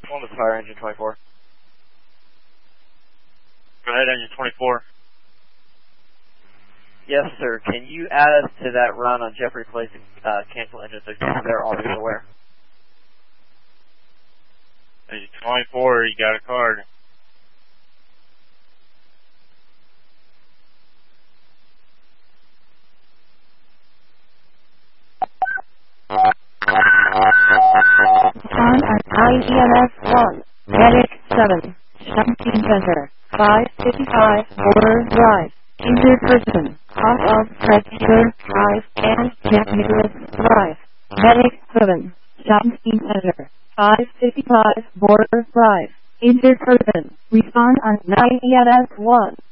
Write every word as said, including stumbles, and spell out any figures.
One was fire engine twenty-four. Go ahead, engine twenty-four. Yes, sir. Can you add us to that run on Jeffrey Place and uh, cancel engine so they're already aware? Engine twenty-four, you got a card. On at I E M S one, Medic seven, seventeen Center, five fifty-five, Border Drive, injured person, off of Pressure Drive and Jack Nicholas Drive, Medic seven, seventeen Center, five fifty-five, Border Drive, injured person, respond on nine E M S one.